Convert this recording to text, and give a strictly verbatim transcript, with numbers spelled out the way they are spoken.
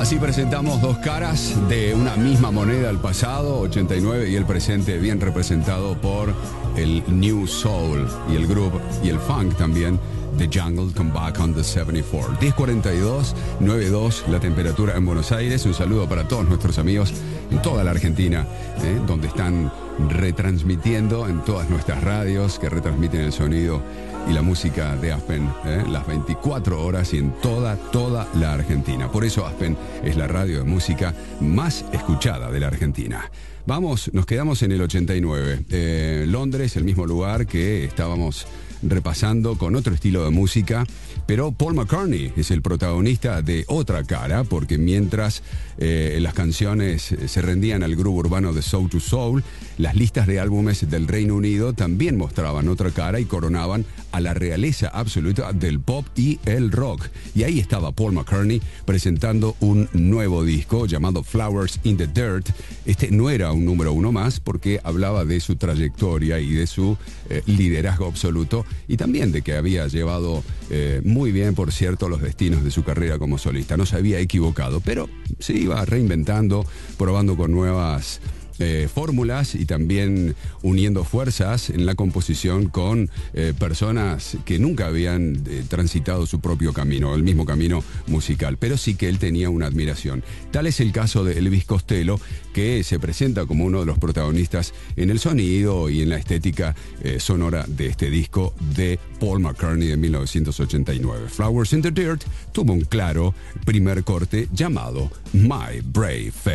Así presentamos dos caras de una misma moneda, el pasado, ochenta y nueve, y el presente, bien representado por el New Soul y el groove y el funk también. The Jungle Come Back on the setenta y cuatro. diez cuarenta y dos, nueve dos, la temperatura en Buenos Aires. Un saludo para todos nuestros amigos en toda la Argentina, ¿eh? donde están retransmitiendo en todas nuestras radios que retransmiten el sonido y la música de Aspen, ¿eh? las veinticuatro horas y en toda, toda la Argentina. Por eso Aspen es la radio de música más escuchada de la Argentina. Vamos, nos quedamos en el ochenta y nueve. Eh, Londres, el mismo lugar que estábamos repasando con otro estilo de música, pero Paul McCartney es el protagonista de otra cara, porque mientras eh, las canciones se rendían al grupo urbano de Soul to Soul, las listas de álbumes del Reino Unido también mostraban otra cara y coronaban a la realeza absoluta del pop y el rock. Y ahí estaba Paul McCartney presentando un nuevo disco llamado Flowers in the Dirt. Este no era un número uno más porque hablaba de su trayectoria y de su eh, liderazgo absoluto, y también de que había llevado eh, muy bien, por cierto, los destinos de su carrera como solista. No se había equivocado, pero se iba reinventando, probando con nuevas Eh, fórmulas y también uniendo fuerzas en la composición con eh, personas que nunca habían eh, transitado su propio camino, el mismo camino musical, pero sí que él tenía una admiración. Tal es el caso de Elvis Costello, que se presenta como uno de los protagonistas en el sonido y en la estética eh, sonora de este disco de Paul McCartney de mil novecientos ochenta y nueve. Flowers in the Dirt tuvo un claro primer corte llamado My Brave Face.